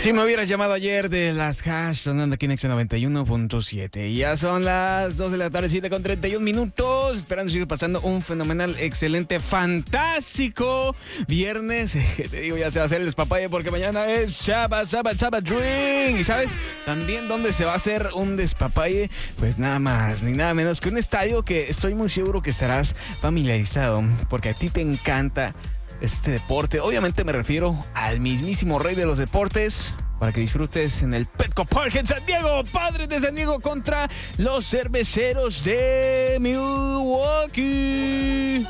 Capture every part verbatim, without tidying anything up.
Si me hubieras llamado ayer de las Hash, sonando aquí en Exa noventa y uno punto siete. Ya son las dos de la tarde, siete con treinta y un minutos. Esperando seguir pasando un fenomenal, excelente, fantástico viernes. Que te digo, ya se va a hacer el despapalle porque mañana es Shabbat, Shabbat, Shabbat Drink. Y ¿sabes también dónde se va a hacer un despapalle? Pues nada más ni nada menos que un estadio que estoy muy seguro que estarás familiarizado, porque a ti te encanta este deporte. Obviamente me refiero al mismísimo rey de los deportes, para que disfrutes en el Petco Park en San Diego. Padres de San Diego contra los Cerveceros de Milwaukee.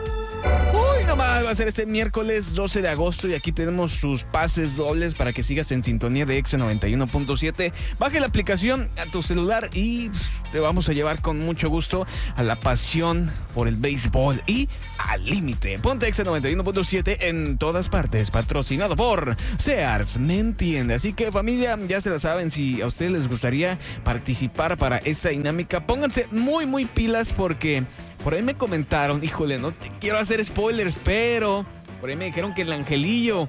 Uy, nomás va a ser este miércoles doce de agosto y aquí tenemos sus pases dobles para que sigas en sintonía de Exa noventa y uno punto siete. Baje la aplicación a tu celular y pues, te vamos a llevar con mucho gusto a la pasión por el béisbol y al límite. Ponte Exa noventa y uno punto siete en todas partes, patrocinado por Sears, me entiende. Así que familia, ya se la saben, si a ustedes les gustaría participar para esta dinámica, pónganse muy muy pilas porque por ahí me comentaron, híjole, no te quiero hacer spoilers, pero por ahí me dijeron que el Angelillo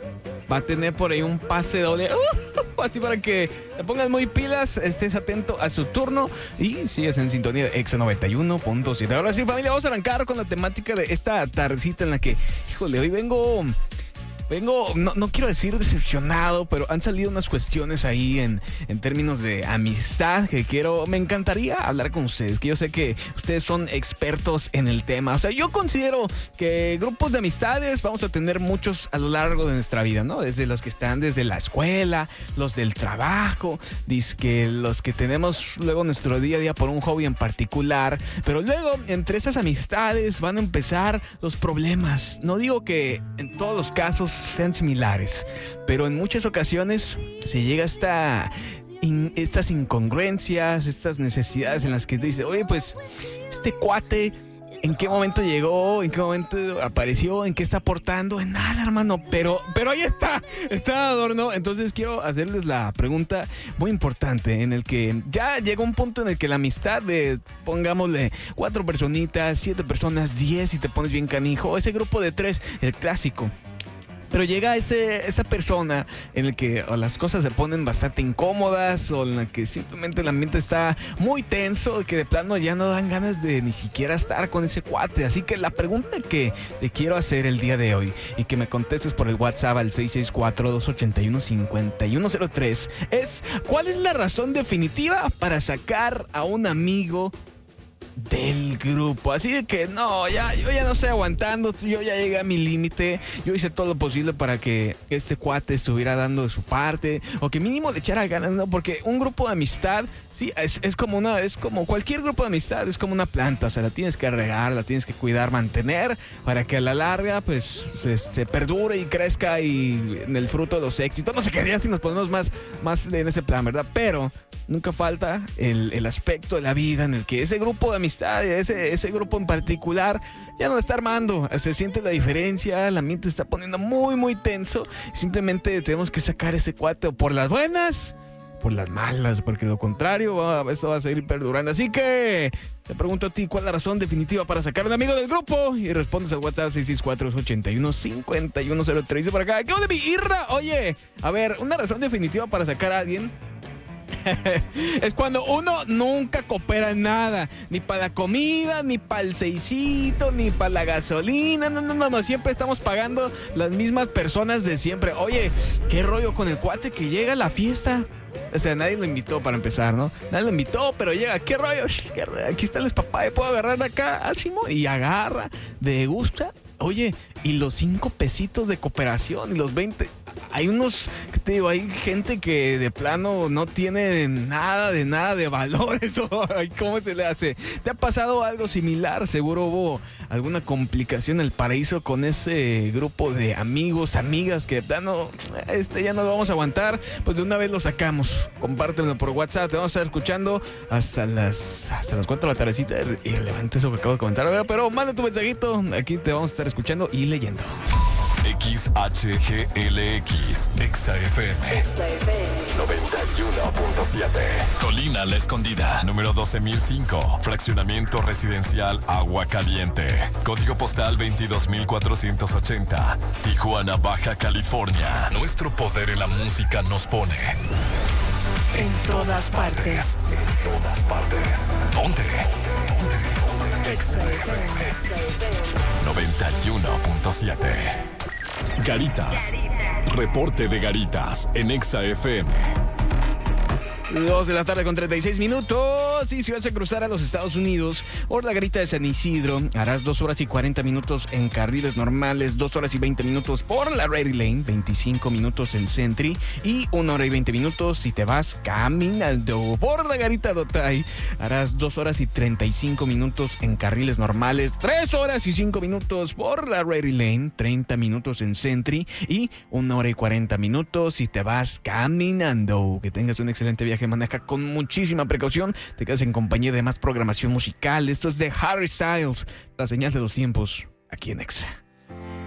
va a tener por ahí un pase doble. Uh, así para que te pongas muy pilas, estés atento a su turno y sigues en sintonía de Exa noventa y uno punto siete. Ahora sí, familia, vamos a arrancar con la temática de esta tardecita en la que, híjole, hoy vengo... Vengo, no, no quiero decir decepcionado, pero han salido unas cuestiones ahí en, en términos de amistad que quiero, me encantaría hablar con ustedes, que yo sé que ustedes son expertos en el tema. O sea, yo considero que grupos de amistades vamos a tener muchos a lo largo de nuestra vida, ¿no? Desde los que están desde la escuela, los del trabajo, dizque los que tenemos luego nuestro día a día por un hobby en particular, pero luego entre esas amistades van a empezar los problemas. No digo que en todos los casos sean similares, pero en muchas ocasiones se llega hasta in, estas incongruencias, estas necesidades en las que te dice, oye, pues este cuate, ¿en qué momento llegó? ¿En qué momento apareció? ¿En qué está aportando? En nada, hermano, pero, pero ahí está, está de adorno. Entonces quiero hacerles la pregunta muy importante, en el que ya llega un punto en el que la amistad de, pongámosle, cuatro personitas, siete personas, diez, y te pones bien canijo, ese grupo de tres, el clásico. Pero llega ese, esa persona en el que o las cosas se ponen bastante incómodas o en la que simplemente el ambiente está muy tenso, que de plano ya no dan ganas de ni siquiera estar con ese cuate. Así que la pregunta que te quiero hacer el día de hoy y que me contestes por el WhatsApp al seis seis cuatro, dos ocho uno, cinco uno cero tres es: ¿cuál es la razón definitiva para sacar a un amigo del grupo? Así de que no, ya, yo ya no estoy aguantando, yo ya llegué a mi límite, yo hice todo lo posible para que este cuate estuviera dando de su parte, o que mínimo le echara ganas, ¿no? Porque un grupo de amistad, sí, es, es como una, es como cualquier grupo de amistad, es como una planta, o sea, la tienes que regar, la tienes que cuidar, mantener, para que a la larga, pues, se, se perdure y crezca y en el fruto de los éxitos, no sé qué día si nos ponemos más, más en ese plan, ¿verdad? Pero nunca falta el, el aspecto de la vida en el que ese grupo de amistad, ese, ese grupo en particular, ya no está armando, se siente la diferencia, el ambiente se está poniendo muy, muy tenso, simplemente tenemos que sacar ese cuate o por las buenas, por las malas, porque de lo contrario va, esto va a seguir perdurando. Así que te pregunto a ti, ¿cuál es la razón definitiva para sacar a un amigo del grupo? Y respondes al WhatsApp seis seis cuatro, dos ocho uno, cinco uno cero tres. Dice por acá, ¿qué onda, mi Irra? Oye, a ver, una razón definitiva para sacar a alguien es cuando uno nunca coopera en nada, ni para la comida, ni para el seisito, ni para la gasolina, no, no, no, no, siempre estamos pagando las mismas personas de siempre. Oye, ¿qué rollo con el cuate que llega a la fiesta? O sea, nadie lo invitó para empezar, ¿no? Nadie lo invitó, pero llega, ¿qué rollo? ¿Qué rollo? Aquí está el espapá, ¿puedo agarrar acá, Asimo? Y agarra, de gusta. Oye, y los cinco pesitos de cooperación y los veinte... Hay unos, ¿qué te digo? Hay gente que de plano no tiene nada de nada de valores. ¿Cómo se le hace? ¿Te ha pasado algo similar? Seguro hubo alguna complicación en el paraíso con ese grupo de amigos, amigas que de plano, este ya no lo vamos a aguantar. Pues de una vez lo sacamos. Compártemelo por WhatsApp. Te vamos a estar escuchando hasta las hasta las cuatro de la tardecita. Y levante eso que acabo de comentar. Pero manda tu mensajito. Aquí te vamos a estar escuchando y leyendo. X H G L X, Exa F M, noventa y uno punto siete. Colina La Escondida, número doce mil cinco. Fraccionamiento residencial Agua Caliente. Código postal veintidós mil cuatrocientos ochenta. Tijuana, Baja California. Nuestro poder en la música nos pone en todas partes. En todas partes. Ponte. Exa F M noventa y uno punto siete. Garitas. Reporte de Garitas en Exa F M. Dos de la tarde con treinta y seis minutos. Y si vas a cruzar a los Estados Unidos por la Garita de San Isidro, harás dos horas y cuarenta minutos en carriles normales, dos horas y veinte minutos por la Ready Lane, veinticinco minutos en Sentry y una hora y veinte minutos si te vas caminando. Por la Garita de Otay, harás dos horas y treinta y cinco minutos en carriles normales, tres horas y cinco minutos por la Ready Lane, treinta minutos en Sentry y una hora y cuarenta minutos si te vas caminando. Que tengas un excelente viaje. Maneja con muchísima precaución. Te quedas en compañía de más programación musical. Esto es de Harry Styles, la señal de los tiempos, aquí en Exa.